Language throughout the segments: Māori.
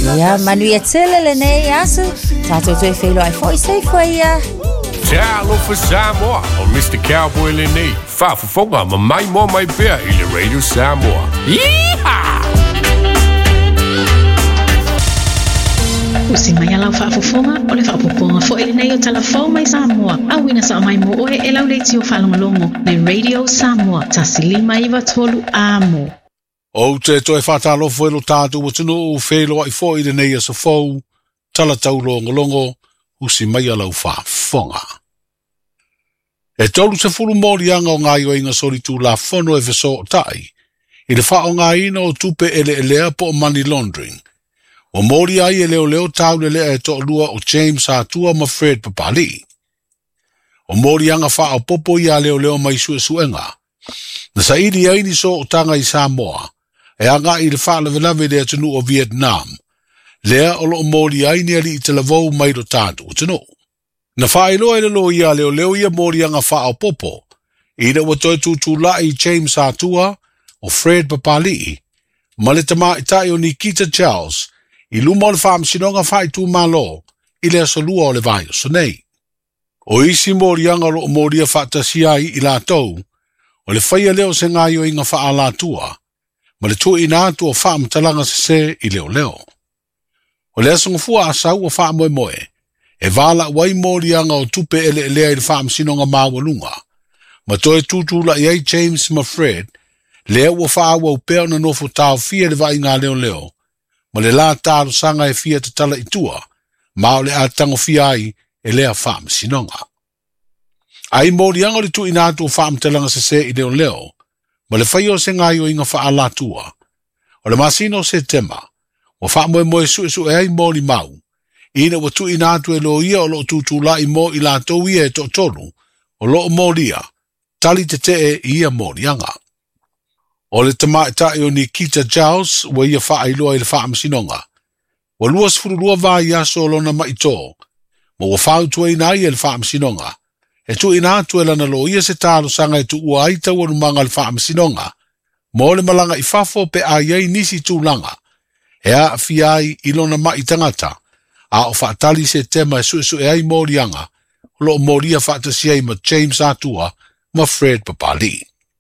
Ia manuia tele le nei asu. Tato toi whelo ai foi safe way ia. Talo for Samoa o Mr. Cowboy le nei. Whaafafonga ma mai mo mai bea i le Radio Samoa. Yeehaw! Usi mai alau whaafafonga o le whaapoponga fo ele nei o talafau mai Samoa. Awina sa mai mo oe e lau leiti o whalongalongo le Radio Samoa. Tasilima iwa tolu amo. O te toi whatalo fuelo tātu wa tunu o whelo ai fo i le nei asa fau. Tala tau longo usi mai alau whaafonga. E tolu se fulu morianga o ngā iwa inga sori tū la fono e feso o tai. I le wha o ngā ina o tupe ele elea po money laundering. O mori ai e leo tau le lea e to lua o James Atua ma Fred Papali. O mori anga wha o popo ia leo mai suenga. Na sa ili aini so o tanga i Samoa. E anga i le wha lave lea tunu o Vietnam. Lea o lo mori aini ali i te lavou mai do tātu o tunu. Na wha ilo e lo ia leo ia mori anga wha o popo. I le wa toi tu la i James Atua o Fred Papali. Ma le tama i tai o Nikita Charles. I luma o le whaamsinonga whai tū malo, i le asolua o le vai o sonei. O isi morianga lo moria whaatasiai i la tau, o le whaia leo se ngāio inga wha ala tua, ma le tū ina atu o whaamtalanga se i leo. O le asonga fua asau o wha moe, e wala wai morianga o tupe ele elea i le whaamsinonga māwalunga, ma toe tūtula i ai James ma Fred, leo o wha awa upea na nofo tau fia le vai ngā leo, ma le la tāro sanga e fia te tala i tua, ma o le a tango fia ai e lea whaam sinonga. Ai morianga le tu inatu o whaam telanga se i leo, ma le whaio se ngai o inga wha ala tua. O le masino se tema, o wha moe su e ai mori mau, ina wa tu inatu e lo ia o lo tutu la i mo i la tau ia e to tonu, o lo moria, tali te e ia morianga. O le tamaita o Nikita Charles, wa ia wha ailoa i le wha amasinonga. Wa luas furulua vai aso lona maito, ma wa whau tua ina ia le wha amasinonga. E tu ina atu e lana lo ia se tālo sanga e tu ua aita wanu manga le wha amasinonga. Ma o le malanga i fafo pe a iei nisi tūlanga. E a fiai i lona maitangata, a o whaatali se tema e su e ai morianga, o lo moria whaatasiai ma James Atua, ma Fred Papali.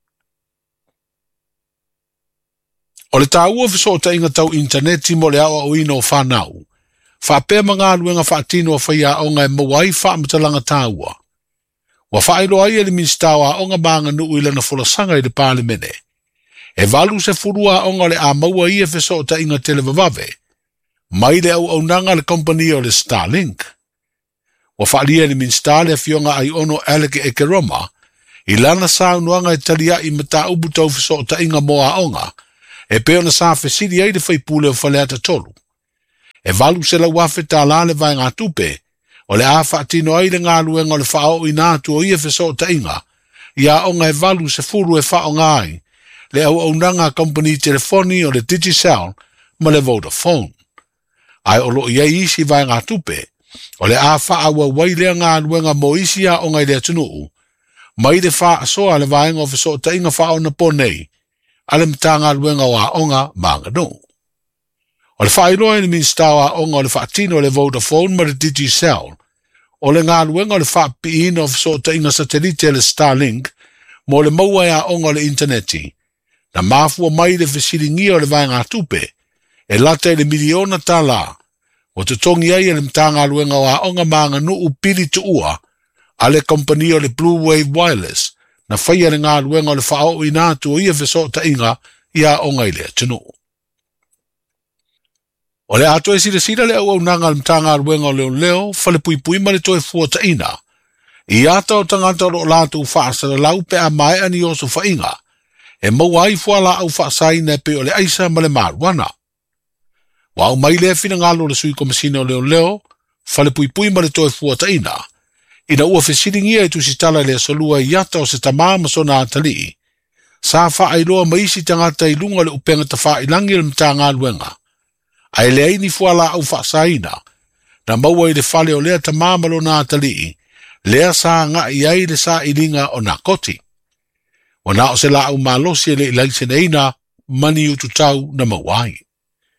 O le tāua fiso o ta inga tau interneti mo le awa o ino o whanau. Whapea mga aluenga whaatino a whaia onga e mawai whaamatalanga tāua. Wa whaelo ai e le minstawa onga maanga nuu ila na fulasanga i le pālemene. E valu se furua onga le a maua ia fiso o ta inga televavave. Mai le au nanga le company o le Starlink. Wa whaalia le minstale a fionga ai ono Alec Ekeroma. I lana saunuanga e talia i mata ubu tau fiso o ta inga moa onga. E peo na sa fesiri ai de fai pule o faleata tolu. E valu se la wafe ta la le vai ngā tupe, o le a whaatino ai le ngā luenga o le whao i nātu o ia feso ta inga, ia onga e valu se furu e whao ngai, le au nanga company telefoni o le Digicel, ma le Vodafone. Ai o lo ia isi vai ngā tupe, o le a whaawa wai lea ngā luenga mo isi a onga i lea tunuu, mai le wha asoa le vai ngā feso ta inga whao na ponei, ale mtanga luenga wa onga manga no. O le whailoa ni minstawa onga o le whaatino le Vodafone ma le Digicel, o le ngā luenga o le whaapiin of so ta inga satelite le Starlink, mo le maua ya onga le interneti, na mafua mai le fesiringi o le vai ngā tupe, e lata le miliona tala, o te tongi ai le mtanga luenga wa onga manga no upiri tu ua, ale kompani o le Blue Wave Wireless, na whaia le ngā luenga o le whao i nātu o ia feso ta inga ia onga i lea tunu. O le ato e sira le au nanga le mtanga luenga o leo, whale pui ma le toe fua ta ina. I ata o tangata o lātu u whaasa le lau pe a mai ani o so whainga, e maua ai fua la au whaasai ne pe o le aisa ma le maruana. Wa au mai lea fina ngalo le sui komisina o leo, whale pui ma le toe fua ta ina. Ina ua fesiringia e tusitala le solua i ata o se tamama so na atali. Sa wha ailoa maisi tangata i lunga le upenga ta wha ilangi le mta ngā luenga. Ai le aini fuala au wha saina. Na maua i le whale o lea tamama lo na atali. Lea sa nga i ai le sa ilinga o na koti. O na o se la au malosi le ilaise neina mani utu tau na mawai.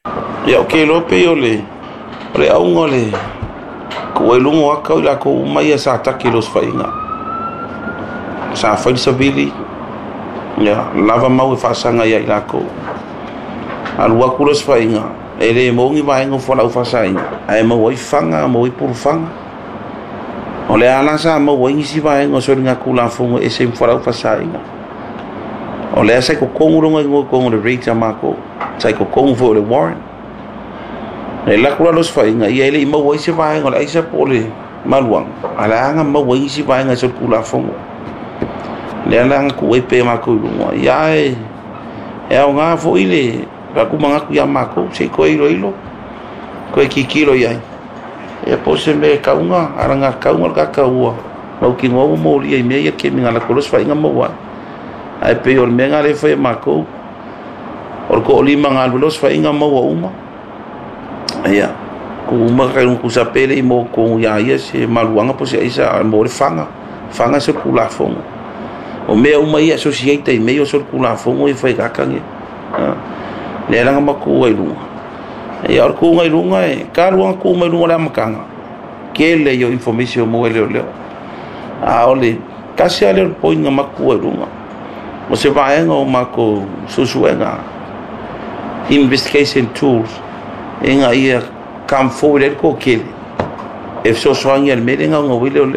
Ia o ke lope o le aunga le ko e lungo aka ila ko mai sa ataki los fainga sa fain sabili ya lava mau fa sanga ia ila ko alua kulos fainga ele mongi vai ngo fola fa sainga ai mo oi fanga mo oi por fanga ole ala sa mo oi si vai ngo so nga kula fongo e sem fola fa sainga ole sa ko kongo ngo kongo le rita mako sai ko kongo fo le warrant e la kula los fainga ia ele mo oi si vai ngo ai sa pole maluang ala nga mo oi si vai ngo so kula fongo le ala ko e pe mako lungo ia e nga fo ile la kumanga ku ya mako se ko ilo ko kikilo ya e pose me kaunga aranga kaunga ka kaua no ki ngo mo li me ya ke minga la kolos fa inga mo wa ai pe ol menga le fa mako or ko li manga los fa inga mo wa uma ya ku ma ka ku sa pele mo ko ya se maluanga pose isa mo le fanga se kula fongo o me uma ia associate me yo so kula fongo e fa ka kange le langa maku ai lunga e ar ku ngai lunga e ka lunga ku mai lunga la makanga ke le yo information mo le a ole kasi ale point nga maku ai lunga mo se vai ngo mako susuenga investigation tools enga ia come forward ko ke if so soanga el merenga ngo le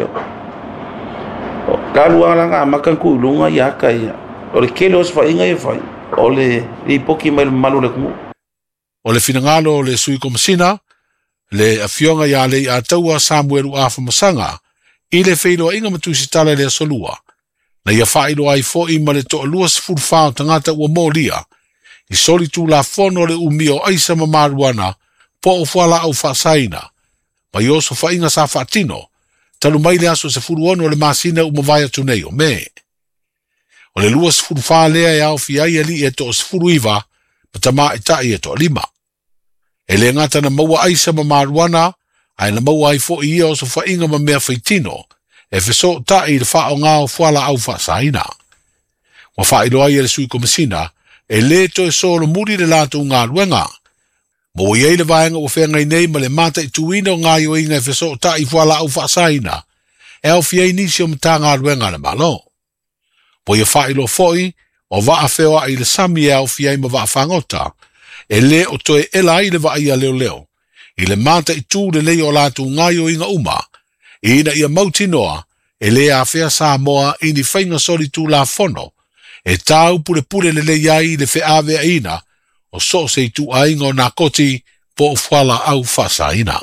ka lunga langa makanku lunga ya ka ia ole ke los fa inga e fa ole li poki malu le kumu o le finangalo le sui komisina le afionga ya le ataua Samuel Afa Masanga i le feilo inga matusitala le solua na ia failo ai fo i male to luas fulfao tangata ua molia i soli tu la fono le umio aisa mamaruana po o fuala au fasaina ma yoso fa inga sa fatino talu mai le aso se furuono le masina umavaya tuneo me o le luas fulfa lea ya o fia ia li e to sfuru iwa matama ita i e to lima e le ngata na maua aisa mamaruana ai na maua ai fo i o so fa inga ma mea faitino e feso ta i le fa o ngā o fuala au fa saina wa fa ilo ai le sui komisina e le to e solo muri le lato ngā luenga mo i eile vaenga o whenga i nei ma le mata i tuina o ngā yo inga e feso ta i fuala au fa saina e au fia inisi o mta ngā luenga le malo po ia whailo foi o waa whewa i le sami e au fia ima waa whangota e le o toe ela i le waa ia leo i le mata i tū le leo lātu ngaio inga uma i ina ia mautinoa e le a whea Samoa i ni whainga sori tū la fono e tāu pure le iai le wheawea ina o so se i tū ainga o nā koti po o whala au whasa ina.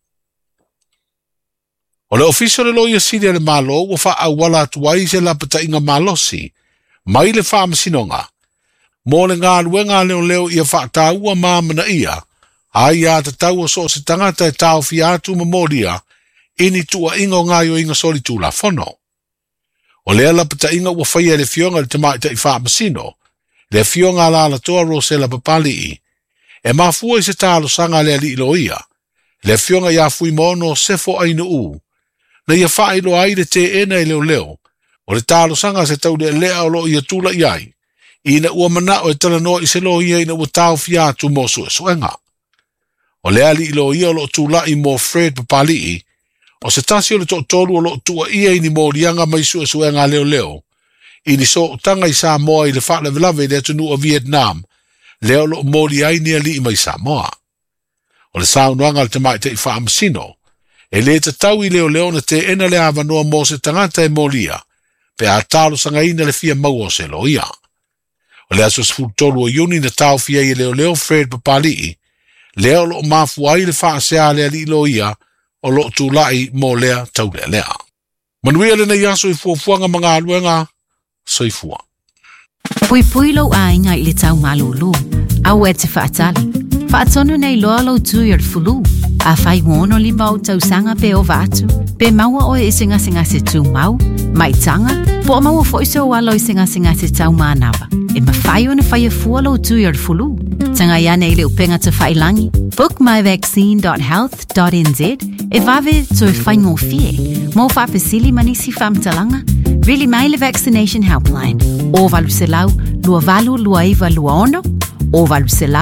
O le ofisio le loia siria le malo ua wha au wala tuai se la pata inga malosi, mai le wha masinonga. Mō le ngā luenga leo ia wha tāua māmana ia, ai a te tau o so se tangata e tāu fiatu mamoria, ini tua inga o ngāio inga soli tū la fono. O lea la pata inga ua whaia le fionga le tamaita i wha masino, le fionga la la toa rosela papali i, e mafua i se tālo sanga le ali ilo ia, le fionga ia fui mono sefo ainu u, na ia whaelo ai le te ena e leo, o le tālo sanga se tau le lea o lo ia tūla iai, ina ua mana o e tala noa i se lo ia ina ua tāu fiatu mo sue suenga. O le ali ilo ia o lo tūla i mo Fred papali i, o se tasi o le tolu o lo tua ia ini mo lianga mai sue suenga leo, ini so tanga i Samoa i le wha levelave le tunu o Vietnam, leo lo mo li ai ni ali i mai Samoa. O le saunuanga le te mai te i wha amasino, e le te tau i leo na te ena le awanoa mo se tangata e molia, pe a talo sanga ina le fia mau o se lo ia. O le aso sfutolu o yuni na tau fia i leo Fred papali i, leo lo mafu ai le wha sea le ali lo ia, o lo tūlai mo lea tau lea. Manuia le nei aso i fuafuanga mga aluenga, soifua. Pui lo ainga i le tau malulu, au e te whaatali. Whaatonu nei loa lo tu i fulu, a whai wono li mau tau sanga pe o vatu, pe maua o e singa se tu mau, mai tanga, po maua foiso o alo i singa se tau manawa. E ma whai o na whai e fua lo tu i fulu, tanga ia nei le upenga te whai langi, bookmyvaccine.health.nz, e vave to e whai ngō fie, mo whapesili manisi whamtalanga, really mai le vaccination helpline, o valu se lau, lua valu lua iwa lua ono, o valu se lau,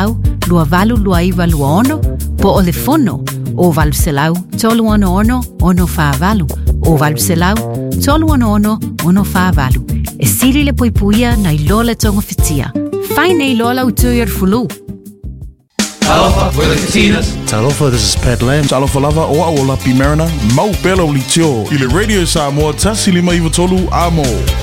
lua valu lua iwa lua ono, po o le fono, o valu selau, tolu ono ono, ono wha valu, o valu selau, tolu ono ono, ono wha valu. E siri le poipuia na i lola tonga fitia. Whai nei lola utui ar fulu. Talofa, we're the Katinas. Talofa, this is Pat Lamb. Talofa lava o a o Lapi Mariner. Mau pelo li tio. I le Radio Samoa, tasili mai iwa tolu amo.